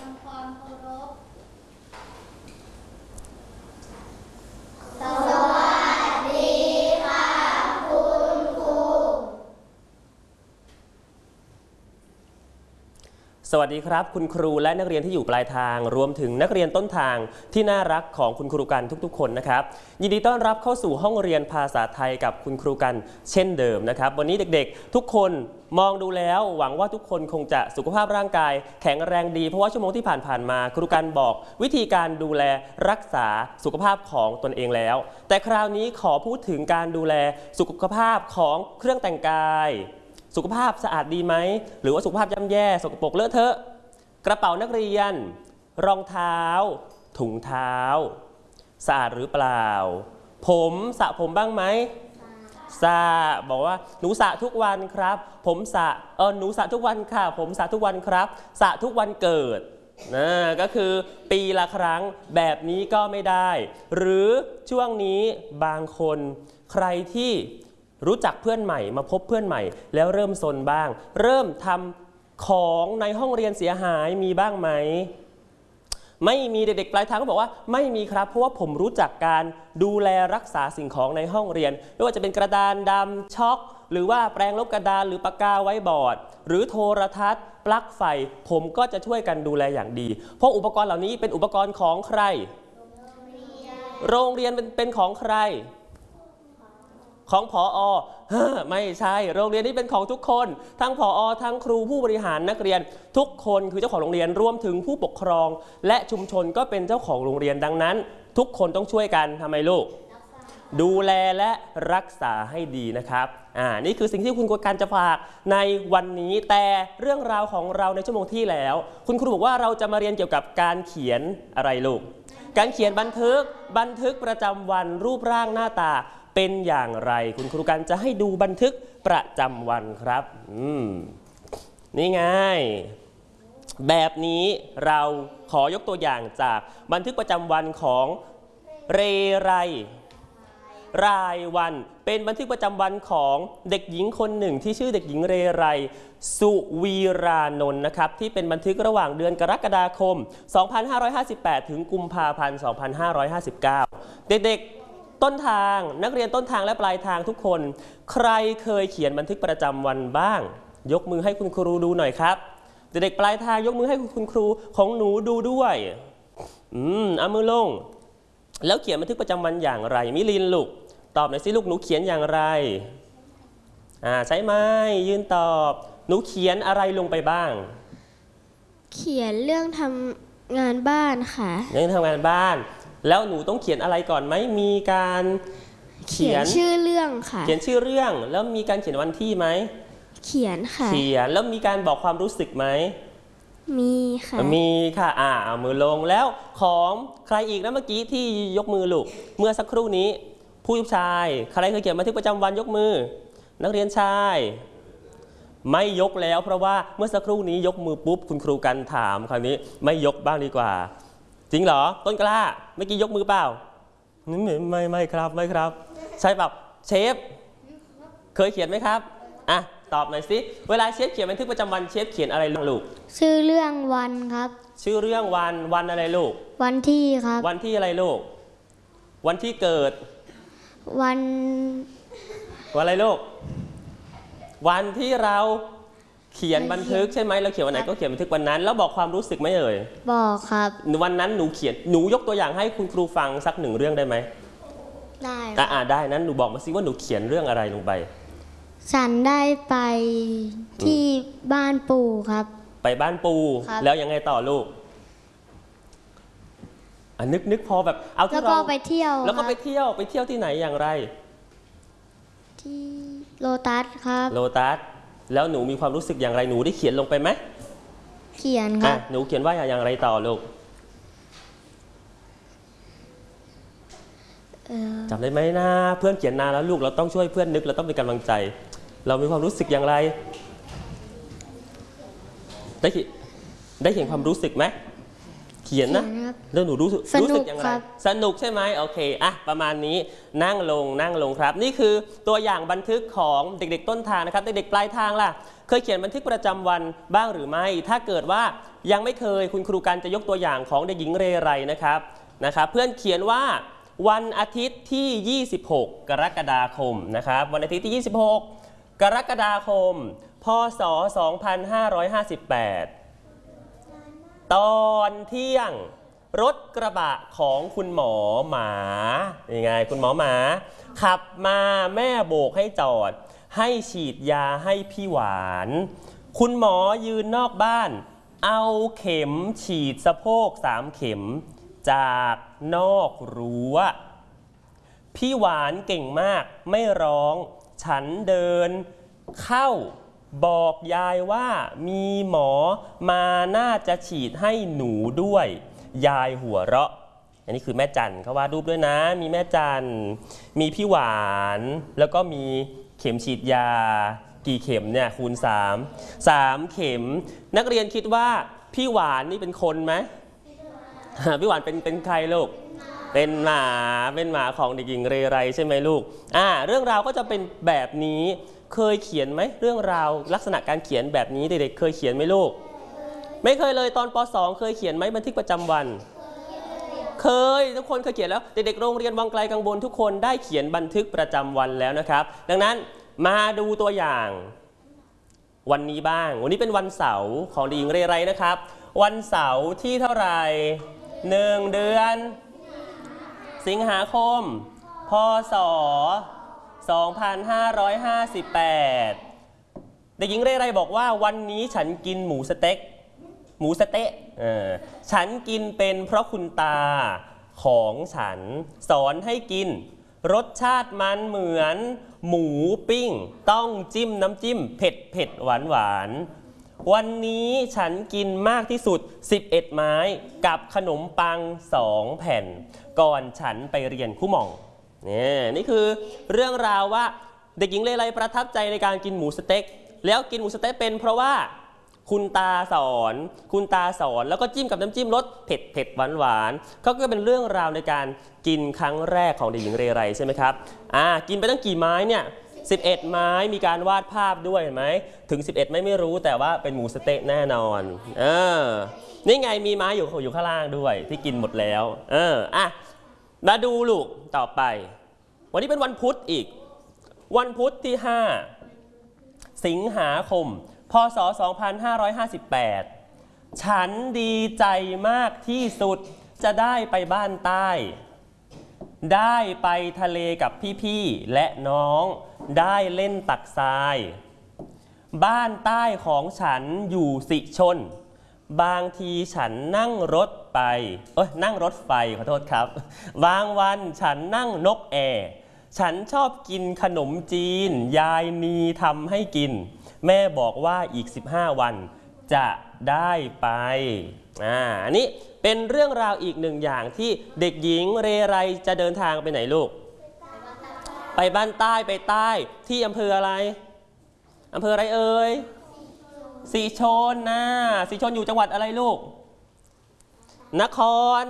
ำความเคารพสวัสดีค่ะคุณครูสวัสดีครับคุณครูและนักเรียนที่อยู่ปลายทางรวมถึงนักเรียนต้นทางที่น่ารักของคุณครูกันทุกๆคนนะครับยินดีต้อนรับเข้าสู่ห้องเรียนภาษาไทยกับคุณครูกันเช่นเดิมนะครับวันนี้เด็กๆทุกคนมองดูแล้วหวังว่าทุกคนคงจะสุขภาพร่างกายแข็งแรงดีเพราะว่าชั่วโมงที่ผ่านมาครูกันบอกวิธีการดูแลรักษาสุขภาพของตนเองแล้วแต่คราวนี้ขอพูดถึงการดูแลสุขภาพของเครื่องแต่งกายสุขภาพสะอาดดีไหมหรือว่าสุขภาพย่ำแย่สกปรกเลอะเทอะกระเป๋านักเรียนรองเท้าถุงเท้าสะอาดหรือเปล่าผมสระผมบ้างไหมสระบอกว่าหนูสระทุกวันครับผมสระหนูสระทุกวันค่ะผมสระทุกวันครับสระทุกวันเกิดก็คือปีละครั้งแบบนี้ก็ไม่ได้หรือช่วงนี้บางคนใครที่รู้จักเพื่อนใหม่มาพบเพื่อนใหม่แล้วเริ่มซนบ้างเริ่มทำของในห้องเรียนเสียหายมีบ้างไหมไม่มีเด็กๆปลายทางก็บอกว่าไม่มีครับเพราะว่าผมรู้จักการดูแลรักษาสิ่งของในห้องเรียนไม่ว่าจะเป็นกระดานดำช็อคหรือว่าแปรงลบกระดานหรือปากกาไว้บอร์ดหรือโทรทัศน์ปลั๊กไฟผมก็จะช่วยกันดูแลอย่างดีเพราะอุปกรณ์เหล่านี้เป็นอุปกรณ์ของใครโรงเรียนเป็นของใครของผอ.ไม่ใช่โรงเรียนนี้เป็นของทุกคนทั้งผอ.ทั้งครูผู้บริหารนักเรียนทุกคนคือเจ้าของโรงเรียนรวมถึงผู้ปกครองและชุมชนก็เป็นเจ้าของโรงเรียนดังนั้นทุกคนต้องช่วยกันทำไมลูกดูแลและรักษาให้ดีนะครับนี่คือสิ่งที่คุณครูกันจะฝากในวันนี้แต่เรื่องราวของเราในชั่วโมงที่แล้วคุณครูบอกว่าเราจะมาเรียนเกี่ยวกับการเขียนอะไรลูกการเขียนบันทึกประจำวันรูปร่างหน้าตาเป็นอย่างไรคุณครูกันจะให้ดูบันทึกประจำวันครับนี่ไงแบบนี้เราขอยกตัวอย่างจากบันทึกประจำวันของเรไรรายวันเป็นบันทึกประจำวันของเด็กหญิงคนหนึ่งที่ชื่อเด็กหญิงเรไรสุวีรานนท์นะครับที่เป็นบันทึกระหว่างเดือนกรกฎาคม 2558 ถึงกุมภาพันธ์ 2559 เด็กๆต้นทางนักเรียนต้นทางและปลายทางทุกคนใครเคยเขียนบันทึกประจำวันบ้างยกมือให้คุณครูดูหน่อยครับเด็กๆปลายทางยกมือให้คุณครูของหนูดูด้วยเอามือลงแล้วเขียนบันทึกประจำวันอย่างไรมิลินลูกตอบหน่อยสิลูกหนูเขียนอย่างไรใช่ไหมยืนตอบหนูเขียนอะไรลงไปบ้างเขียนเรื่องทำงานบ้านค่ะเรื่องทำงานบ้านแล้วหนูต้องเขียนอะไรก่อนไหมมีการเขียนชื่อเรื่องค่ะเขียนชื่อเรื่องแล้วมีการเขียนวันที่ไหมเขียนค่ะเขียนแล้วมีการบอกความรู้สึกไหมมีค่ะมีค่ะเอามือลงแล้วของใครอีกนะเมื่อกี้ที่ยกมือลูกเมื่อสักครู่นี้ผู้ชายใครเคยเขียนบันทึกประจำวันยกมือนักเรียนชายไม่ยกแล้วเพราะว่าเมื่อสักครู่นี้ยกมือปุ๊บคุณครูกันถามคราวนี้ไม่ยกบ้างดีกว่าจริงเหรอต้นกล้าเมื่อกี้ยกมือเปล่าไม่ครับไม่ครับใช่เปล่าเชฟเคยเขียนไหมครับตอบหน่อยสิเวลาเชฟเขียนบันทึกประจำวันเชฟเขียนอะไรลูกชื่อเรื่องวันครับชื่อเรื่องวันอะไรลูกวันที่ครับวันที่อะไรลูกวันที่เกิดวันอะไรลูกวันที่เราเขียนบันทึกใช่ไหมเราเขียนวันไหนก็เขียนบันทึกวันนั้นแล้วบอกความรู้สึกไหมเอ่ยบอกครับวันนั้นหนูเขียนหนูยกตัวอย่างให้คุณครูฟังสักหนึ่งเรื่องได้ไหมได้ได้นั้นหนูบอกมาสิว่าหนูเขียนเรื่องอะไรลงไปฉันได้ไปที่บ้านปู่ครับไปบ้านปู่แล้วยังไงต่อลูกนึกพอแบบเอาที่เราแล้วก็ไปเที่ยวแล้วก็ไปเที่ยวที่ไหนอย่างไรที่โลตัสครับโลตัสแล้วหนูมีความรู้สึกอย่างไรหนูได้เขียนลงไปไหมเขียนครับหนูเขียนว่าอย่างไรต่อลูกจำได้ไหมนะเพื่อนเขียนนานแล้วลูกเราต้องช่วยเพื่อนนึกเราต้องเป็นกำลังใจเรามีความรู้สึกอย่างไรได้เขียนความรู้สึกไหมเขียนนะแล้วหนูรู้สึกอย่างไรสนุกใช่ไหมโอเคประมาณนี้นั่งลงครับนี่คือตัวอย่างบันทึกของเด็กๆต้นทางนะครับเด็กๆปลายทางล่ะเคยเขียนบันทึกประจำวันบ้างหรือไม่ถ้าเกิดว่ายังไม่เคยคุณครูกันจะยกตัวอย่างของเด็กหญิงเรไรนะครับเพื่อนเขียนว่าวันอาทิตย์ที่ 26 กรกฎาคมนะครับวันอาทิตย์ที่ 26 กรกฎาคม พ.ศ. 2558 ตอนเที่ยงรถกระบะของคุณหมอหมายังไงคุณหมอหมาขับมาแม่โบกให้จอดให้ฉีดยาให้พี่หวานคุณหมอยืนนอกบ้านเอาเข็มฉีดสะโพก3 เข็มจากนอกรั้วพี่หวานเก่งมากไม่ร้องฉันเดินเข้าบอกยายว่ามีหมอมาน่าจะฉีดให้หนูด้วยยายหัวเราะอันนี้คือแม่จันเขาวาดรูปด้วยนะมีแม่จันมีพี่หวานแล้วก็มีเข็มฉีดยากี่เข็มเนี่ยคูณ3เข็มนักเรียนคิดว่าพี่หวานนี่เป็นคนไหมพี่หวานเป็นใครลูกเป็นหมาของเด็กหญิงเรไรใช่ไหมลูกเรื่องราวก็จะเป็นแบบนี้เคยเขียนไหมเรื่องราวลักษณะการเขียนแบบนี้เด็กๆเคยเขียนไหมลูกไม่เคยเลยตอนป.2 เคยเขียนไหมบันทึกประจำวันเคยทุกคนเคยเขียนแล้วเด็กๆโรงเรียนวังไกลกังวลทุกคนได้เขียนบันทึกประจำวันแล้วนะครับดังนั้นมาดูตัวอย่างวันนี้บ้างวันนี้เป็นวันเสาร์ของเด็กหญิงเรไรนะครับวันเสาร์ที่เท่าไหร่1 เดือนสิงหาคมพ.ศ. 2558 เด็กหญิงเรไรบอกว่าวันนี้ฉันกินหมูสเต๊ะฉันกินเป็นเพราะคุณตาของฉันสอนให้กินรสชาติมันเหมือนหมูปิ้งต้องจิ้มน้ำจิ้มเผ็ดหวานวันนี้ฉันกินมากที่สุด11 ไม้กับขนมปัง2 แผ่นก่อนฉันไปเรียนคู่หม่องนี่คือเรื่องราวว่าเด็กหญิงเลไลประทับใจในการกินหมูสเต็กแล้วกินหมูสเต็กเป็นเพราะว่าคุณตาสอนแล้วก็จิ้มกับน้ำจิ้มรสเผ็ดหวานเขาก็เป็นเรื่องราวในการกินครั้งแรกของเด็กหญิงเรไรใช่ไหมครับกินไปตั้งกี่ไม้เนี่ย11 ไม้มีการวาดภาพด้วยเห็นไหมถึง11ไม่รู้แต่ว่าเป็นหมูสเต๊ะแน่นอนนี่ไงมีไม้อยู่ข้างล่างด้วยที่กินหมดแล้วมาดูลูกต่อไปวันนี้เป็นวันพุธอีกวันพุธที่5 สิงหาคมพ.ศ. 2558ฉันดีใจมากที่สุดจะได้ไปบ้านใต้ได้ไปทะเลกับพี่ๆและน้องได้เล่นตักทรายบ้านใต้ของฉันอยู่สิชนบางทีฉันนั่งรถไฟขอโทษครับบางวันฉันนั่งนกแอร์ฉันชอบกินขนมจีนยายนีทำให้กินแม่บอกว่าอีก15 วันจะได้ไปอันนี้เป็นเรื่องราวอีกหนึ่งอย่างที่เด็กหญิงเรไรจะเดินทางไปไหนลูกไปบ้านใต้ไปใต้ที่อำเภออะไรเอ่ยสีชนสีชนอยู่จังหวัดอะไรลูกนคร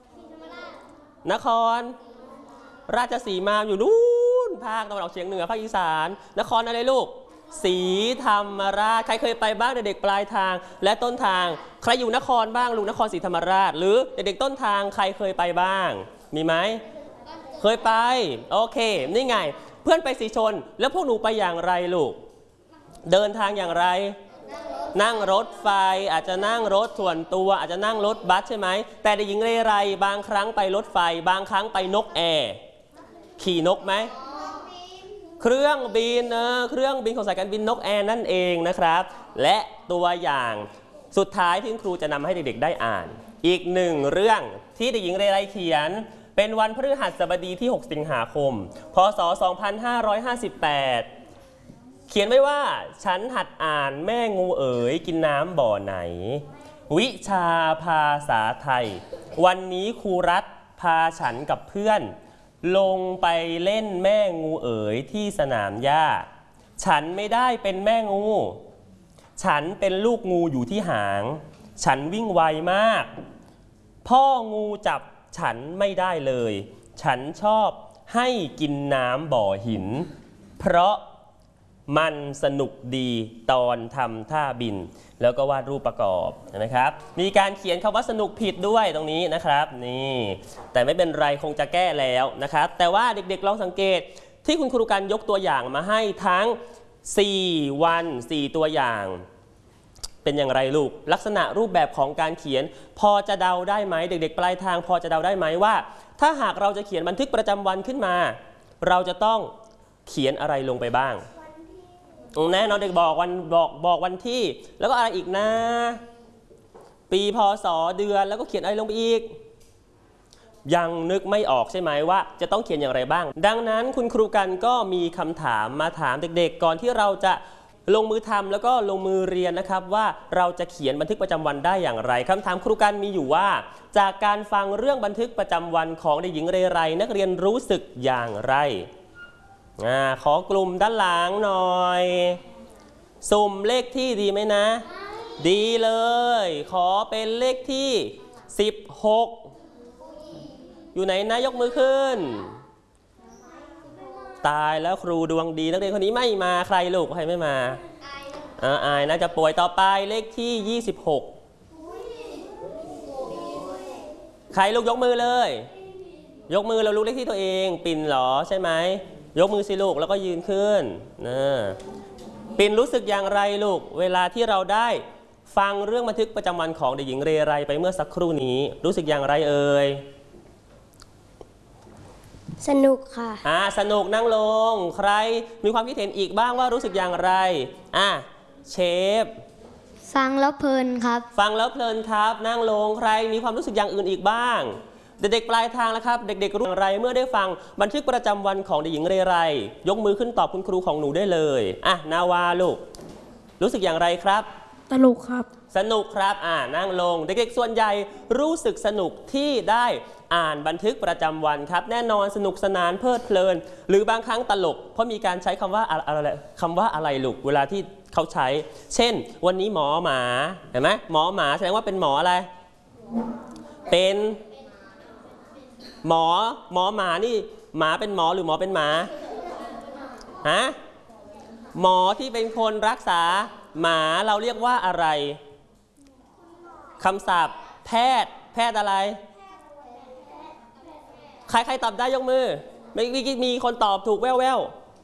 ราชสีมาอยู่นู่นภาคตะวันออกเฉียงเหนือภาคอีสานนครอะไรลูกศรีธรรมราชใครเคยไปบ้างเด็กๆปลายทางและต้นทางใครอยู่นครบ้างลูกนครศรีธรรมราชหรือเด็กๆต้นทางใครเคยไปบ้างมีไหมเคยไปโอเคนี่ไงเพื่อนไปสีชนแล้วพวกหนูไปอย่างไรลูกเดินทางอย่างไรนั่งรถไฟอาจจะนั่งรถส่วนตัวอาจจะนั่งรถบัสใช่ไหมแต่เด็กหญิงเรไรบางครั้งไปรถไฟบางครั้งไปนกแอร์ขี่นกไหมเครื่องบินของสายการบินนกแอร์นั่นเองนะครับและตัวอย่างสุดท้ายที่ครูจะนำให้เด็กๆได้อ่านอีกหนึ่งเรื่องที่เด็กหญิงเรไรเขียนเป็นวันพฤหัสบดีที่6 สิงหาคมพ.ศ. 2558เขียนไว้ว่าฉันหัดอ่านแม่งูเอ๋ยกินน้ำบ่อไหนวิชาภาษาไทยวันนี้ครูรัฐพาฉันกับเพื่อนลงไปเล่นแม่งูเอ๋ยที่สนามหญ้าฉันไม่ได้เป็นแม่งูฉันเป็นลูกงูอยู่ที่หางฉันวิ่งไวมากพ่องูจับฉันไม่ได้เลยฉันชอบให้กินน้ำบ่อหินเพราะมันสนุกดีตอนทำท่าบินแล้วก็วาดรูปประกอบนะครับมีการเขียนคำว่าสนุกผิดด้วยตรงนี้นะครับนี่แต่ไม่เป็นไรคงจะแก้แล้วนะครับแต่ว่าเด็กๆลองสังเกตที่คุณครูกันยกตัวอย่างมาให้ทั้ง4 วัน 4 ตัวอย่างเป็นอย่างไรลูกลักษณะรูปแบบของการเขียนพอจะเดาได้ไหมเด็กๆปลายทางพอจะเดาได้ไหมว่าถ้าหากเราจะเขียนบันทึกประจำวันขึ้นมาเราจะต้องเขียนอะไรลงไปบ้างแน่นอนเด็กบอกวันที่แล้วก็อะไรอีกนะปีพศเดือนแล้วก็เขียนอะไรลงไปอีกยังนึกไม่ออกใช่ไหมว่าจะต้องเขียนอย่างไรบ้างดังนั้นคุณครูกันก็มีคำถามมาถามเด็กๆก่อนที่เราจะลงมือทำแล้วก็ลงมือเรียนนะครับว่าเราจะเขียนบันทึกประจำวันได้อย่างไรคำถามครูกันมีอยู่ว่าจากการฟังเรื่องบันทึกประจำวันของเด็กหญิงเรไรนักเรียนรู้สึกอย่างไรขอกลุ่มด้านหลังหน่อยสุ่มเลขที่ดีไหมนะดีเลยขอเป็นเลขที่16อยู่ไหนนะยกมือขึ้นตายแล้วครูดวงดีนักเรียนคนนี้ไม่มาใครลูกใครไม่มาอายน่าจะป่วยต่อไปเลขที่26ใครลูกยกมือเลยยกมือเรารู้เลขที่ตัวเองปิ่นหรอใช่ไหมยกมือสิลูกแล้วก็ยืนขึ้นปิ่นรู้สึกอย่างไรลูกเวลาที่เราได้ฟังเรื่องบันทึกประจำวันของเด็กหญิงเรไรไปเมื่อสักครู่นี้รู้สึกอย่างไรเอ่ยสนุกค่ะสนุกนั่งลงใครมีความคิดเห็นอีกบ้างว่ารู้สึกอย่างไรเชฟฟังแล้วเพลินครับฟังแล้วเพลินครับนั่งลงใครมีความรู้สึกอย่างอื่นอีกบ้างเด็กๆปลายทางแล้วครับเด็กๆรู้อย่างไรเมื่อได้ฟังบันทึกประจำวันของเด็กหญิงเรไรยกมือขึ้นตอบคุณครูของหนูได้เลยนาวาลูกรู้สึกอย่างไรครับสนุกครับสนุกครับนั่งลงเด็กๆส่วนใหญ่รู้สึกสนุกที่ได้อ่านบันทึกประจำวันครับแน่นอนสนุกสนานเพลิดเพลินหรือบางครั้งตลกเพราะมีการใช้คำว่าอะไรลูกเวลาที่เขาใช้เช่นวันนี้หมอหมาเห็นไหมหมอหมาแสดงว่าเป็นหมออะไรเป็นหมอหมานี่หมาเป็นหมอหรือหมอเป็นหมาหมอที่เป็นคนรักษาหมาเราเรียกว่าอะไรคำศัพท์แพทย์อะไรใครตอบได้ยกมือมีคนตอบถูกแว่ว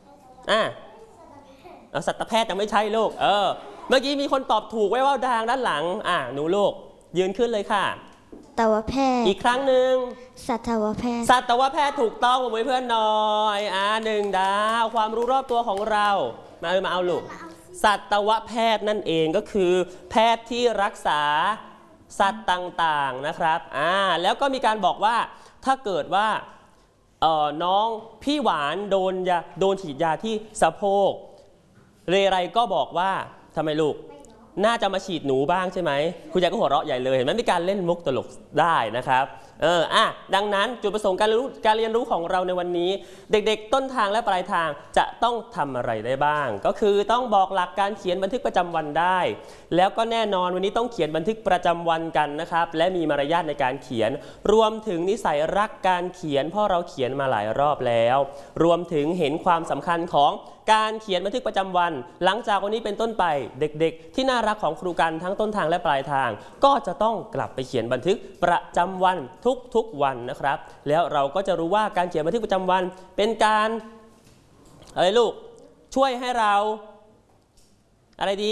สัตวแพทย์ยังไม่ใช่ลูกเมื่อกี้มีคนตอบถูกแว่วๆด้านหลังหนูลูกยืนขึ้นเลยค่ะสัตวแพทย์อีกครั้งหนึ่งสัตวแพทย์ถูกต้องผมให้เพื่อนหน่อย1 ดาวความรู้รอบตัวของเรามาเอาลูกสัตวแพทย์นั่นเองก็คือแพทย์ที่รักษาสัตว์ต่างๆนะครับแล้วก็มีการบอกว่าถ้าเกิดว่าน้องพี่หวานโดนฉีดยาที่สะโพกเรไรก็บอกว่าทำไมลูกน่าจะมาฉีดหนูบ้างใช่ไหมคุณยายก็หัวเราะใหญ่เลยเห็นไหมมีการเล่นมุกตลกได้นะครับดังนั้นจุดประสงค์การเรียนรู้ของเราในวันนี้เด็กๆต้นทางและปลายทางจะต้องทำอะไรได้บ้างก็คือต้องบอกหลักการเขียนบันทึกประจำวันได้แล้วก็แน่นอนวันนี้ต้องเขียนบันทึกประจำวันกันนะครับและมีมารยาทในการเขียนรวมถึงนิสัยรักการเขียนเพราะเราเขียนมาหลายรอบแล้วรวมถึงเห็นความสำคัญของการเขียนบันทึกประจำวันหลังจากวันนี้เป็นต้นไปเด็กๆที่น่ารักของครูกันทั้งต้นทางและปลายทางก็จะต้องกลับไปเขียนบันทึกประจำวันทุกวันนะครับแล้วเราก็จะรู้ว่าการเขียนบันทึกประจำวันเป็นการอะไรลูกช่วยให้เราอะไรดี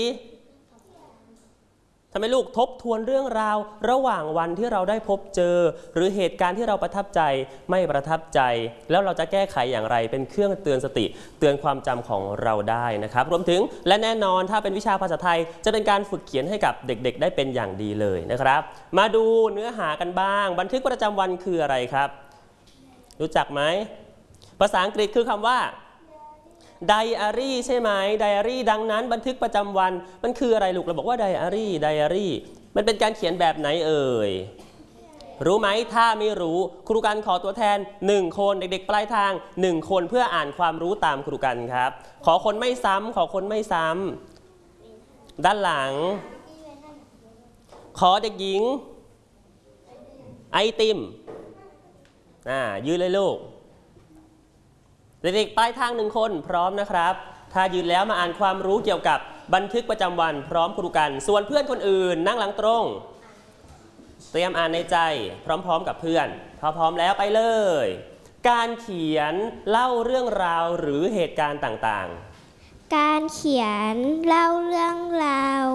ทำให้ลูกทบทวนเรื่องราวระหว่างวันที่เราได้พบเจอหรือเหตุการณ์ที่เราประทับใจไม่ประทับใจแล้วเราจะแก้ไขอย่างไรเป็นเครื่องเตือนสติเตือนความจำของเราได้นะครับรวมถึงและแน่นอนถ้าเป็นวิชาภาษาไทยจะเป็นการฝึกเขียนให้กับเด็กๆได้เป็นอย่างดีเลยนะครับมาดูเนื้อหากันบ้างบันทึกประจำวันคืออะไรครับรู้จักไหมภาษาอังกฤษคือคำว่าไดอารี่ใช่ไหมไดอารี่ดังนั้นบันทึกประจำวันมันคืออะไรลูกเราบอกว่าไดอารี่มันเป็นการเขียนแบบไหนเอ่ยรู้ไหมถ้าไม่รู้ครูกันขอตัวแทน1คนเด็กๆปลายทาง1คนเพื่ออ่านความรู้ตามครูกันครับขอคนไม่ซ้ำด้านหลังขอเด็กหญิงไอติมยืนเลยลูกเด็กๆปลายทาง1คนพร้อมนะครับถ้ายืนแล้วมาอ่านความรู้เกี่ยวกับบันทึกประจำวันพร้อมครูกันส่วนเพื่อนคนอื่นนั่งหลังตรงเตรียมอ่านในใจพร้อมๆกับเพื่อนพอพร้อมแล้วไปเลยการเขียนเล่าเรื่องราวหรือเหตุการณ์ต่างๆการเขียนเล่าเรื่องราว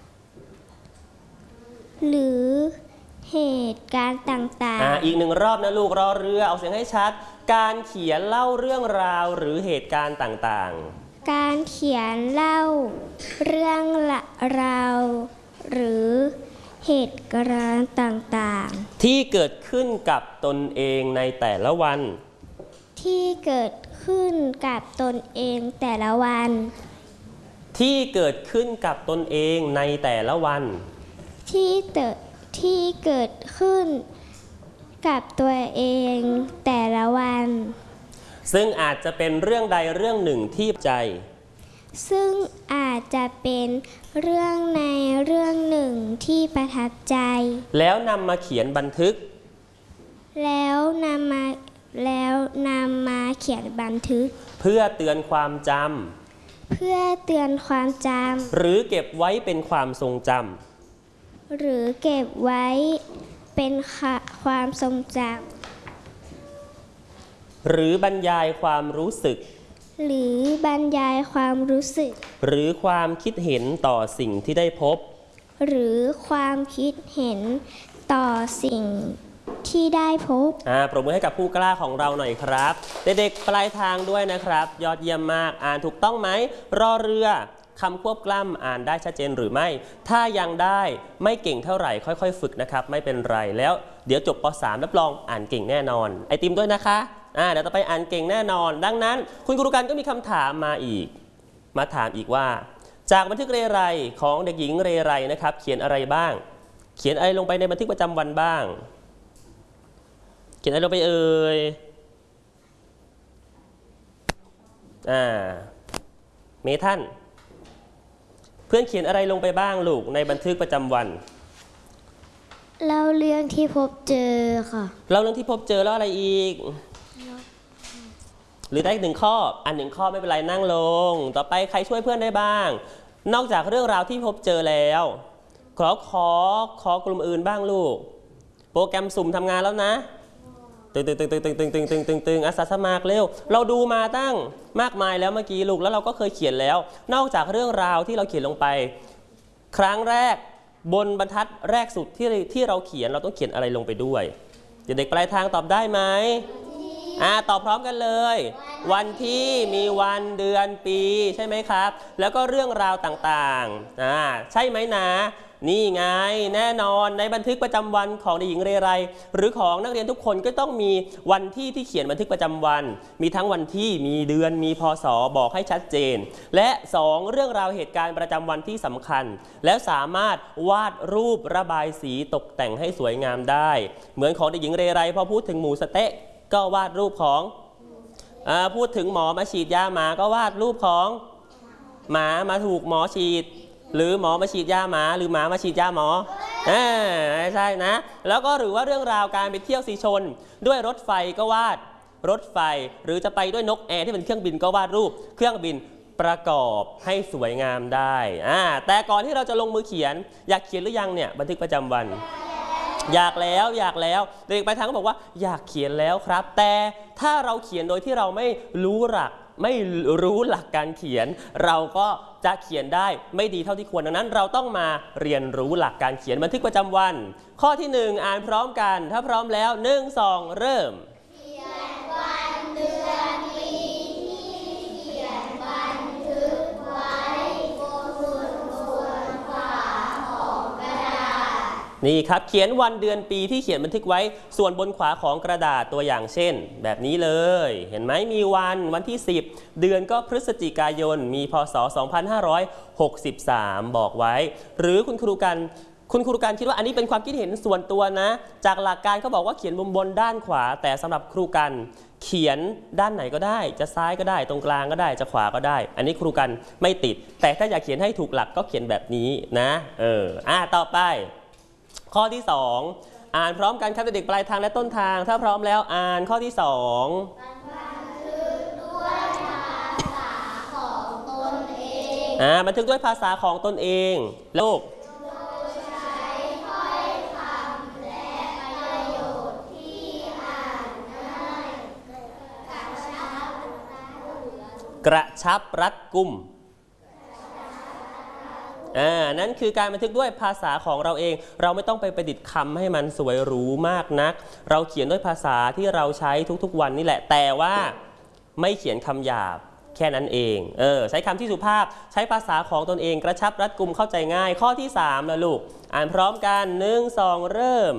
หรือเหตุการณ์ต่างๆอีกหนึ่งรอบนะลูกรอเรือเอาเสียงให้ชัดการเขียนเล่าเรื่องราวหรือเหตุการณ์ต่างๆการเขียนเล่าเรื่องราวหรือเหตุการณ์ต่างๆที่เกิดขึ้นกับตนเองในแต่ละวันที่เกิดขึ้นกับตนเองแต่ละวันที่เกิดขึ้นกับตนเองในแต่ละวันที่เกิดขึ้นกับตัวเองแต่ละวันซึ่งอาจจะเป็นเรื่องใดเรื่องหนึ่งที่ใจซึ่งอาจจะเป็นเรื่องในเรื่องหนึ่งที่ประทับใจแล้วนำมาเขียนบันทึกแล้วนำมาเขียนบันทึกเพื่อเตือนความจำหรือเก็บไว้เป็นความทรงจำหรือเก็บไว้เป็นความทรงจำหรือบรรยายความรู้สึกหรือบรรยายความรู้สึกหรือความคิดเห็นต่อสิ่งที่ได้พบหรือความคิดเห็นต่อสิ่งที่ได้พบปรบมือให้กับผู้กล้าของเราหน่อยครับเด็กๆปลายทางด้วยนะครับยอดเยี่ยมมากอ่านถูกต้องไหมรอเรือคำควบกล้ำอ่านได้ชัดเจนหรือไม่ถ้ายังได้ไม่เก่งเท่าไหร่ค่อยๆฝึกนะครับไม่เป็นไรแล้วเดี๋ยวจบป.3 รับรองอ่านเก่งแน่นอนไอติมด้วยนะคะเดี๋ยวต่อไปอ่านเก่งแน่นอนดังนั้นคุณครูกันก็มีคำถามมาถามอีกว่าจากบันทึกเรไรของเด็กหญิงเรไรนะครับเขียนอะไรบ้างเขียนอะไรลงไปในบันทึกประจำวันบ้างเขียนอะไรลงไปเอ่ยเมทันเพื่อนเขียนอะไรลงไปบ้างลูกในบันทึกประจำวันเล่าเรื่องที่พบเจอค่ะเล่าเรื่องที่พบเจอแล้วอะไรอีกหรือได้1 ข้ออัน1 ข้อไม่เป็นไรนั่งลงต่อไปใครช่วยเพื่อนได้บ้างนอกจากเรื่องราวที่พบเจอแล้วขอกลุ่มอื่นบ้างลูกโปรแกรมสุ่มทำงานแล้วนะตึงอาสาสมัครเร็วเราดูมาตั้งมากมายแล้วเมื่อกี้ลูกแล้วเราก็เคยเขียนแล้วนอกจากเรื่องราวที่เราเขียนลงไปครั้งแรกบนบรรทัดแรกสุดที่เราเขียนเราต้องเขียนอะไรลงไปด้วยเด็กๆปลายทางตอบได้ไหมตอบพร้อมกันเลยวันที่มีวันเดือนปีใช่ไหมครับแล้วก็เรื่องราวต่างๆใช่ไหมนะนี่ไงแน่นอนในบันทึกประจำวันของเด็กหญิงเรไรหรือของนักเรียนทุกคนก็ต้องมีวันที่เขียนบันทึกประจำวันมีทั้งวันที่มีเดือนมีพศบอกให้ชัดเจนและ2เรื่องราวเหตุการณ์ประจำวันที่สำคัญแล้วสามารถวาดรูประบายสีตกแต่งให้สวยงามได้เหมือนของเด็กหญิงเรไรพอพูดถึงหมูสะเต๊ะก็วาดรูปของพูดถึงหมอมาฉีดยาหมาก็วาดรูปของหมามาถูกหมอฉีดหรือหมอมาฉีดยาหมาหรือหมามาฉีดยาหมอใช่นะแล้วก็หรือว่าเรื่องราวการไปเที่ยวสีชนด้วยรถไฟก็วาดรถไฟหรือจะไปด้วยนกแอร์ที่เป็นเครื่องบินก็วาดรูปเครื่องบินประกอบให้สวยงามได้แต่ก่อนที่เราจะลงมือเขียนอยากเขียนหรือยังเนี่ยบันทึกประจำวันอยากแล้วเด็กปลายทางก็บอกว่าอยากเขียนแล้วครับแต่ถ้าเราเขียนโดยที่เราไม่รู้หลักการเขียนเราก็จะเขียนได้ไม่ดีเท่าที่ควรดังนั้นเราต้องมาเรียนรู้หลักการเขียนบันทึกประจำวันข้อที่1อ่านพร้อมกันถ้าพร้อมแล้ว1 2เริ่มเขียนวันเดือนปีที่เขียนบันทึกไว้บนส่วนขวาของกระดาษนี่ครับเขียนวันเดือนปีที่เขียนบันทึกไว้ส่วนบนขวาของกระดาษตัวอย่างเช่นแบบนี้เลยเห็นไหมมีวันที่10เดือนก็พฤศจิกายนมีพศ2563บอกไว้หรือคุณครูกันคิดว่าอันนี้เป็นความคิดเห็นส่วนตัวนะจากหลักการเขาบอกว่าเขียนมุมบนด้านขวาแต่สำหรับครูกันเขียนด้านไหนก็ได้จะซ้ายก็ได้ตรงกลางก็ได้จะขวาก็ได้อันนี้ครูกันไม่ติดแต่ถ้าอยากเขียนให้ถูกหลักก็เขียนแบบนี้นะต่อไปข้อที่2อ่านพร้อมกันครับเด็กปลายทางและต้นทางถ้าพร้อมแล้วอ่านข้อที่2 บันทึกด้วยภาษาของตบันทึกด้วยภาษาของตนเองลูกกระชับรัดกุมนั่นคือการบันทึกด้วยภาษาของเราเองเราไม่ต้องไปประดิษฐ์คำให้มันสวยหรูมากนักเราเขียนด้วยภาษาที่เราใช้ทุกๆวันนี่แหละแต่ว่าไม่เขียนคำหยาบแค่นั้นเองใช้คำที่สุภาพใช้ภาษาของตนเองกระชับรัดกุมเข้าใจง่ายข้อที่3นะลูกอ่านพร้อมกัน1 2เริ่ม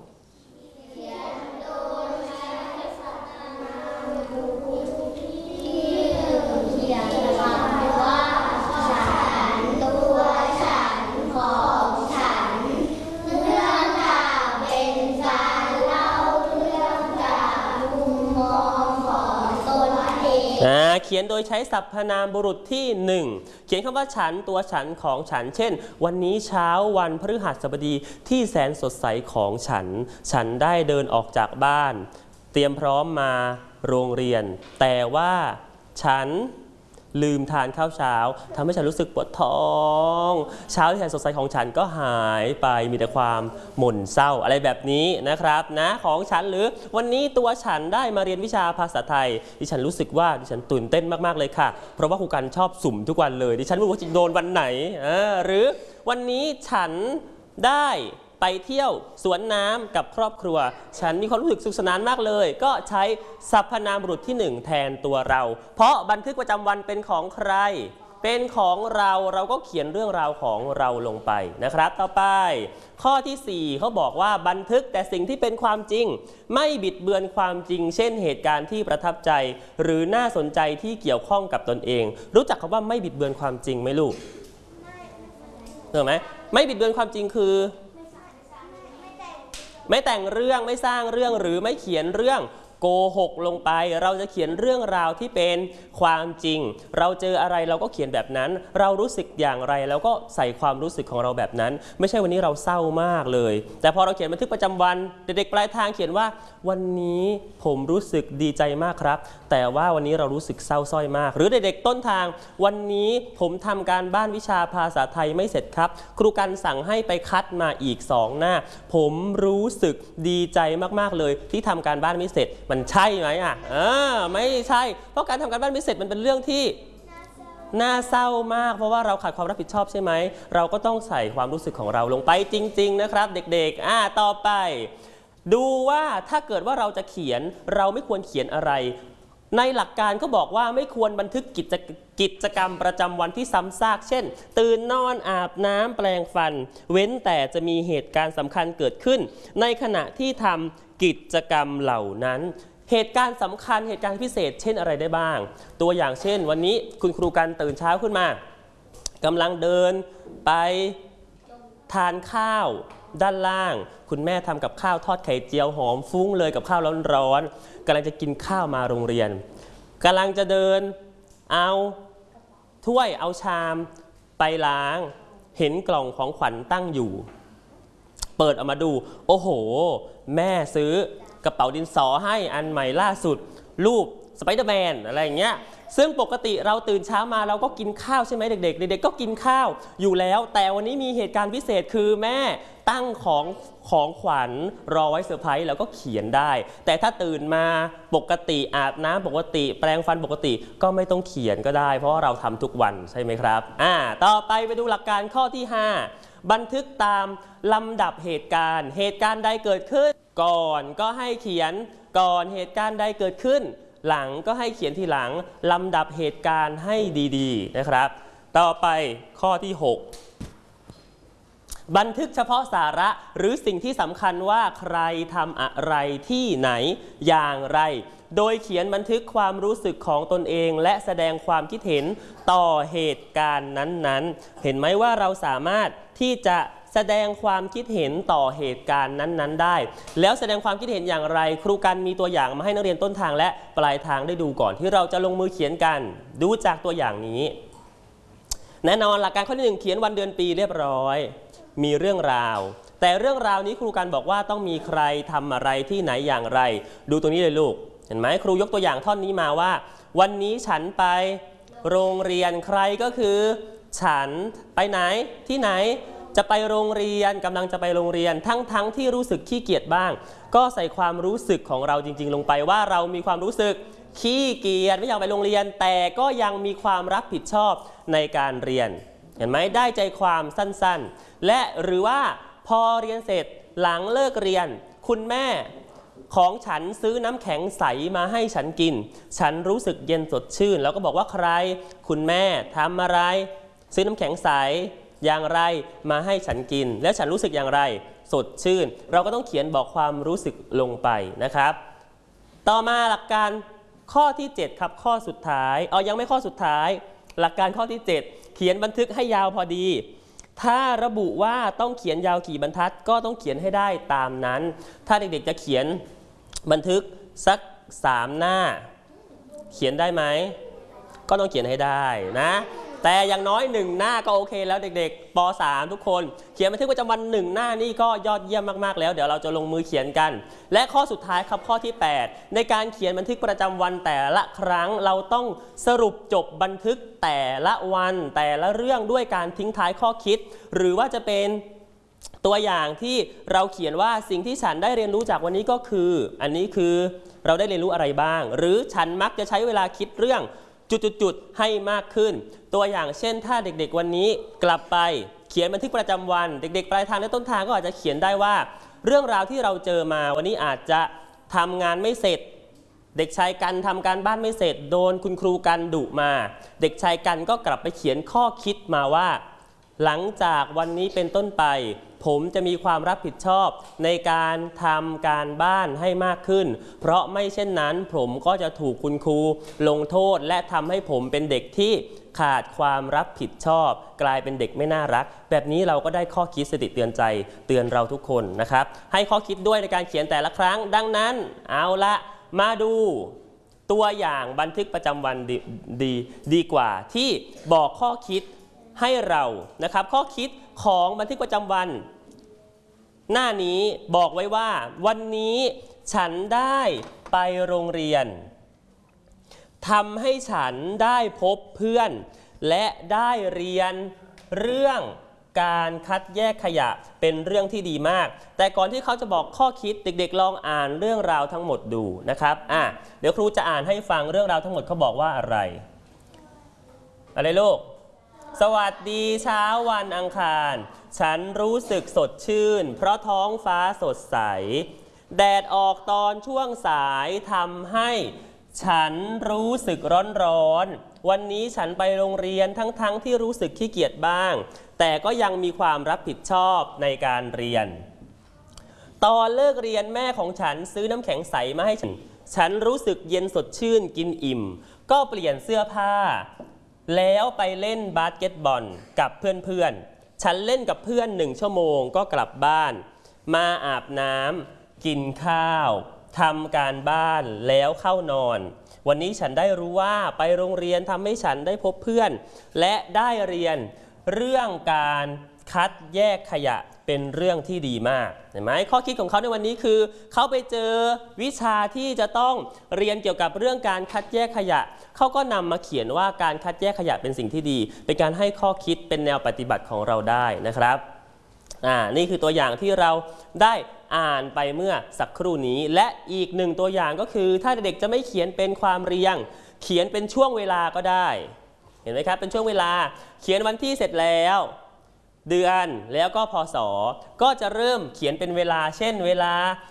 เขียนโดยใช้สรรพนามบุรุษที่1เขียนคำว่าฉันตัวฉันของฉันเช่นวันนี้เช้าวันพฤหัสบดีที่แสนสดใสของฉันได้เดินออกจากบ้านเตรียมพร้อมมาโรงเรียนแต่ว่าฉันลืมทานข้าวเช้าทำให้ฉันรู้สึกปวดท้องเช้าที่แสนสดใสของฉันก็หายไปมีแต่ความหม่นเศร้าอะไรแบบนี้นะครับนะของฉันหรือวันนี้ตัวฉันได้มาเรียนวิชาภาษาไทยดิฉันรู้สึกว่าดิฉันตื่นเต้นมากๆเลยค่ะเพราะว่าครูกันชอบสุ่มทุกวันเลยดิฉันไม่รู้ว่าจะโดนวันไหนหรือวันนี้ฉันได้ไปเที่ยวสวนน้ำกับครอบครัวฉันมีความรู้สึกสนุกสนานมากเลยก็ใช้สรรพนามบุรุษที่1แทนตัวเราเพราะบันทึกประจำวันเป็นของใครเป็นของเราก็เขียนเรื่องราวของเราลงไปนะครับต่อไปข้อที่4เขาบอกว่าบันทึกแต่สิ่งที่เป็นความจริงไม่บิดเบือนความจริงเช่นเหตุการณ์ที่ประทับใจหรือน่าสนใจที่เกี่ยวข้องกับตนเองรู้จักคำว่าไม่บิดเบือนความจริงไหมลูกถูกไหมไม่บิดเบือนความจริงคือไม่แต่งเรื่องไม่สร้างเรื่องหรือไม่เขียนเรื่องโกหกลงไปเราจะเขียนเรื่องราวที่เป็นความจริงเราเจออะไรเราก็เขียนแบบนั้นเรารู้สึกอย่างไรเราก็ใส่ความรู้สึกของเราแบบนั้นไม่ใช่วันนี้เราเศร้ามากเลยแต่พอเราเขียนบันทึกประจำวันเด็กๆปลายทางเขียนว่าวันนี้ผมรู้สึกดีใจมากครับแต่ว่าวันนี้เรารู้สึกเศร้าส้อยมากหรือเด็กๆต้นทางวันนี้ผมทำการบ้านวิชาภาษาไทยไม่เสร็จครับครูกันสั่งให้ไปคัดมาอีก2 หน้าผมรู้สึกดีใจมากๆเลยที่ทำการบ้านไม่เสร็จมันใช่ไหมไม่ใช่เพราะการทำการบ้านไม่เสร็จมันเป็นเรื่องที่น่าเศร้ามากเพราะว่าเราขาดความรับผิดชอบใช่ไหมเราก็ต้องใส่ความรู้สึกของเราลงไปจริงๆนะครับเด็กๆต่อไปดูว่าถ้าเกิดว่าเราจะเขียนเราไม่ควรเขียนอะไรในหลักการก็บอกว่าไม่ควรบันทึกกิจกรรมประจำวันที่ซ้ำซากเช่นตื่นนอนอาบน้ำแปรงฟันเว้นแต่จะมีเหตุการณ์สำคัญเกิดขึ้นในขณะที่ทำกิจกรรมเหล่านั้นเหตุการณ์สำคัญเหตุการณ์พิเศษเช่นอะไรได้บ้างตัวอย่างเช่นวันนี้คุณครูกันตื่นเช้าขึ้นมากำลังเดินไปทานข้าวด้านล่างคุณแม่ทำกับข้าวทอดไข่เจียวหอมฟุ้งเลยกับข้าวร้อนๆกำลังจะกินข้าวมาโรงเรียนกำลังจะเดินเอาถ้วยเอาชามไปล้างเห็นกล่องของขวัญตั้งอยู่เปิดออกมาดูโอ้โหแม่ซื้อกระเป๋าดินสอให้อันใหม่ล่าสุดรูปสไปเดอร์แมนอะไรอย่างเงี้ยซึ่งปกติเราตื่นเช้ามาเราก็กินข้าวใช่ไหมเด็กๆก็กินข้าวอยู่แล้วแต่วันนี้มีเหตุการณ์พิเศษคือแม่ตั้งของขวัญรอไว้เซอร์ไพรส์แล้วก็เขียนได้แต่ถ้าตื่นมาปกติอาบน้ำปกติแปรงฟันปกติก็ไม่ต้องเขียนก็ได้เพราะว่าเราทำทุกวันใช่ไหมครับต่อไปดูหลักการข้อที่5บันทึกตามลำดับเหตุการณ์ใดเกิดขึ้นก่อนก็ให้เขียนก่อนเหตุการณ์ใดเกิดขึ้นหลังก็ให้เขียนทีหลังลำดับเหตุการณ์ให้ดีๆนะครับต่อไปข้อที่6บันทึกเฉพาะสาระหรือสิ่งที่สำคัญว่าใครทำอะไรที่ไหนอย่างไรโดยเขียนบันทึกความรู้สึกของตนเองและแสดงความคิดเห็นต่อเหตุการณ์นั้นๆเห็นไหมว่าเราสามารถที่จะแสดงความคิดเห็นต่อเหตุการณ์นั้นๆได้แล้วแสดงความคิดเห็นอย่างไรครูกันมีตัวอย่างมาให้นักเรียนต้นทางและปลายทางได้ดูก่อนที่เราจะลงมือเขียนกันดูจากตัวอย่างนี้แน่นอนหลักการข้อที่1เขียนวันเดือนปีเรียบร้อยมีเรื่องราวแต่เรื่องราวนี้ครูกันบอกว่าต้องมีใครทำอะไรที่ไหนอย่างไรดูตัวนี้เลยลูกเห็นไหมครูยกตัวอย่างท่อนนี้มาว่าวันนี้ฉันไปโรงเรียนใครก็คือฉันไปไหนที่ไหนจะไปโรงเรียนกำลังจะไปโรงเรียนทั้งที่รู้สึกขี้เกียจบ้างก็ใส่ความรู้สึกของเราจริงๆลงไปว่าเรามีความรู้สึกขี้เกียจไม่อยากไปโรงเรียนแต่ก็ยังมีความรับผิดชอบในการเรียนเห็นไหมได้ใจความสั้นๆและหรือว่าพอเรียนเสร็จหลังเลิกเรียนคุณแม่ของฉันซื้อน้ำแข็งใสมาให้ฉันกินฉันรู้สึกเย็นสดชื่นแล้วก็บอกว่าใครคุณแม่ทำอะไรซื้อน้ำแข็งใสอย่างไรมาให้ฉันกินแล้วฉันรู้สึกอย่างไรสดชื่นเราก็ต้องเขียนบอกความรู้สึกลงไปนะครับต่อมาหลักการข้อที่7ครับข้อสุดท้ายยังไม่ข้อสุดท้ายหลักการข้อที่7เขียนบันทึกให้ยาวพอดีถ้าระบุว่าต้องเขียนยาวกี่บรรทัดก็ต้องเขียนให้ได้ตามนั้นถ้าเด็กๆจะเขียนบันทึกสัก3 หน้าเขียนได้ไหมก็ต้องเขียนให้ได้นะแต่อย่างน้อย1 หน้าก็โอเคแล้วเด็กๆป.3 ทุกคนเขียนบันทึกประจำวัน1 หน้านี่ก็ยอดเยี่ยมมากๆแล้วเดี๋ยวเราจะลงมือเขียนกันและข้อสุดท้ายครับข้อที่8ในการเขียนบันทึกประจำวันแต่ละครั้งเราต้องสรุปจบบันทึกแต่ละวันแต่ละเรื่องด้วยการทิ้งท้ายข้อคิดหรือว่าจะเป็นตัวอย่างที่เราเขียนว่าสิ่งที่ฉันได้เรียนรู้จากวันนี้ก็คืออันนี้คือเราได้เรียนรู้อะไรบ้างหรือฉันมักจะใช้เวลาคิดเรื่องจุดๆให้มากขึ้นตัวอย่างเช่นถ้าเด็กๆวันนี้กลับไปเขียนบันทึกประจำวันเด็กๆปลายทางและต้นทางก็อาจจะเขียนได้ว่าเรื่องราวที่เราเจอมาวันนี้อาจจะทำงานไม่เสร็จเด็กชายกันทำการบ้านไม่เสร็จโดนคุณครูกันดุมาเด็กชายกันก็กลับไปเขียนข้อคิดมาว่าหลังจากวันนี้เป็นต้นไปผมจะมีความรับผิดชอบในการทำการบ้านให้มากขึ้นเพราะไม่เช่นนั้นผมก็จะถูกคุณครูลงโทษและทำให้ผมเป็นเด็กที่ขาดความรับผิดชอบกลายเป็นเด็กไม่น่ารักแบบนี้เราก็ได้ข้อคิดสติเตือนใจเตือนเราทุกคนนะครับให้ข้อคิดด้วยในการเขียนแต่ละครั้งดังนั้นเอาละมาดูตัวอย่างบันทึกประจำวันดีกว่าที่บอกข้อคิดให้เรานะครับข้อคิดของบันทึกประจำวันหน้านี้บอกไว้ว่าวันนี้ฉันได้ไปโรงเรียนทำให้ฉันได้พบเพื่อนและได้เรียนเรื่องการคัดแยกขยะเป็นเรื่องที่ดีมากแต่ก่อนที่เขาจะบอกข้อคิดเด็กๆลองอ่านเรื่องราวทั้งหมดดูนะครับเดี๋ยวครูจะอ่านให้ฟังเรื่องราวทั้งหมดเขาบอกว่าอะไรลูกสวัสดีเช้าวันอังคารฉันรู้สึกสดชื่นเพราะท้องฟ้าสดใสแดดออกตอนช่วงสายทำให้ฉันรู้สึกร้อนวันนี้ฉันไปโรงเรียนทั้งที่รู้สึกขี้เกียจบ้างแต่ก็ยังมีความรับผิดชอบในการเรียนตอนเลิกเรียนแม่ของฉันซื้อน้ำแข็งใสมาให้ฉันรู้สึกเย็นสดชื่นกินอิ่มก็เปลี่ยนเสื้อผ้าแล้วไปเล่นบาสเกตบอลกับเพื่อนๆฉันเล่นกับเพื่อน1 ชั่วโมงก็กลับบ้านมาอาบน้ำกินข้าวทำการบ้านแล้วเข้านอนวันนี้ฉันได้รู้ว่าไปโรงเรียนทำให้ฉันได้พบเพื่อนและได้เรียนเรื่องการคัดแยกขยะเป็นเรื่องที่ดีมากเห็นไหมข้อคิดของเขาในวันนี้คือเขาไปเจอวิชาที่จะต้องเรียนเกี่ยวกับเรื่องการคัดแยกขยะเขาก็นำมาเขียนว่าการคัดแยกขยะเป็นสิ่งที่ดีเป็นการให้ข้อคิดเป็นแนวปฏิบัติของเราได้นะครับนี่คือตัวอย่างที่เราได้อ่านไปเมื่อสักครู่นี้และอีก1ตัวอย่างก็คือถ้าเด็กจะไม่เขียนเป็นความเรียงเขียนเป็นช่วงเวลาก็ได้เห็นไหมครับเป็นช่วงเวลาเขียนวันที่เสร็จแล้วเดือนแล้วก็พศก็จะเริ่มเขียนเป็นเวลาเช่นเวลา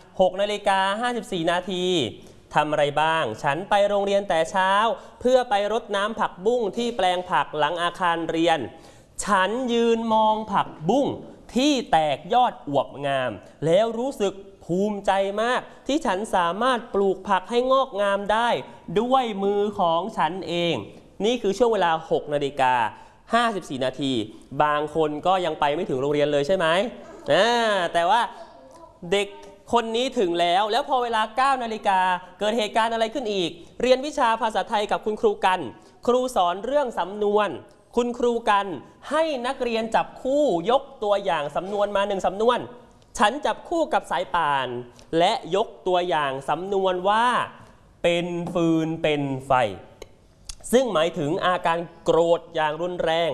6:54 นาทีทำอะไรบ้างฉันไปโรงเรียนแต่เช้าเพื่อไปรดน้ำผักบุ้งที่แปลงผักหลังอาคารเรียนฉันยืนมองผักบุ้งที่แตกยอดอวบงามแล้วรู้สึกภูมิใจมากที่ฉันสามารถปลูกผักให้งอกงามได้ด้วยมือของฉันเองนี่คือช่วงเวลา 6:54 นาทีบางคนก็ยังไปไม่ถึงโรงเรียนเลยใช่ไหมแต่ว่าเด็กคนนี้ถึงแล้วพอเวลา 9 นาฬิกาเกิดเหตุการณ์อะไรขึ้นอีกเรียนวิชาภาษาไทยกับคุณครูกันครูสอนเรื่องสำนวนคุณครูกันให้นักเรียนจับคู่ยกตัวอย่างสำนวนมา1 สำนวนฉันจับคู่กับสายป่านและยกตัวอย่างสำนวนว่าเป็นฟืนเป็นไฟซึ่งหมายถึงอาการโกรธอย่างรุนแรง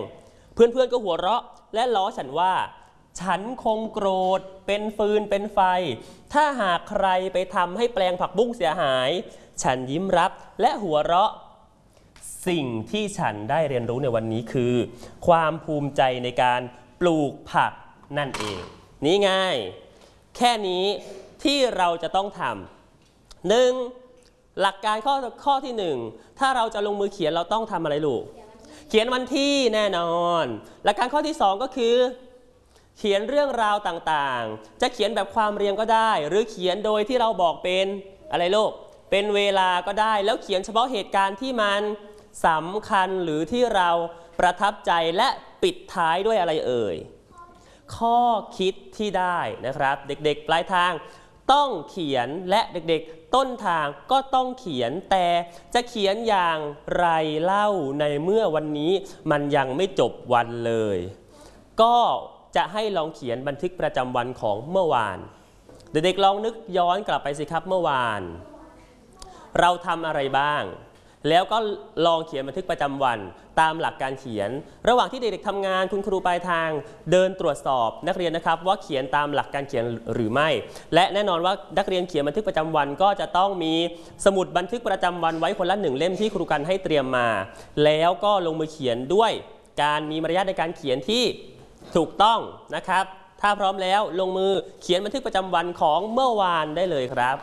เพื่อนๆก็หัวเราะและล้อฉันว่าฉันคงโกรธเป็นฟืนเป็นไฟถ้าหากใครไปทำให้แปลงผักบุ้งเสียหายฉันยิ้มรับและหัวเราะสิ่งที่ฉันได้เรียนรู้ในวันนี้คือความภูมิใจในการปลูกผักนั่นเองนี่ไงแค่นี้ที่เราจะต้องทำหนึ่งหลักการข้อที่หนึ่งถ้าเราจะลงมือเขียนเราต้องทำอะไรลูกเขียนวันที่แน่นอนหลักการข้อที่สองก็คือเขียนเรื่องราวต่างๆจะเขียนแบบความเรียงก็ได้หรือเขียนโดยที่เราบอกเป็นอะไรลูกเป็นเวลาก็ได้แล้วเขียนเฉพาะเหตุการณ์ที่มันสำคัญหรือที่เราประทับใจและปิดท้ายด้วยอะไรเอ่ยข้อคิดที่ได้นะครับเด็กๆปลายทางต้องเขียนและเด็กๆต้นทางก็ต้องเขียนแต่จะเขียนอย่างไรเล่าในเมื่อวันนี้มันยังไม่จบวันเลยก็จะให้ลองเขียนบันทึกประจำวันของเมื่อวานเด็กๆลองนึกย้อนกลับไปสิครับเมื่อวานเราทำอะไรบ้างแล้วก็ลองเขียนบันทึกประจำวันตามหลักการเขียนระหว่างที่เด็กๆทำงานคุณครูปลายทางเดินตรวจสอบนักเรียนนะครับว่าเขียนตามหลักการเขียนหรือไม่และแน่นอนว่านักเรียนเขียนบันทึกประจำวันก็จะต้องมีสมุดบันทึกประจำวันไว้คนละ1 เล่มที่ครูกันให้เตรียมมาแล้วก็ลงมือเขียนด้วยการมีมารยาทในการเขียนที่ถูกต้องนะครับถ้าพร้อมแล้วลงมือเขียนบันทึกประจำวันของเมื่อวานได้เลยครับ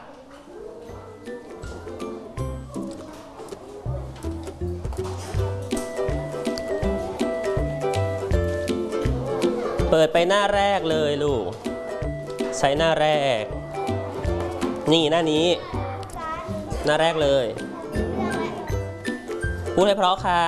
เปิดไปหน้าแรกเลยลูกใช้หน้าแรกนี่หน้านี้หน้าแรกเลยพูดให้เพราะค่ะ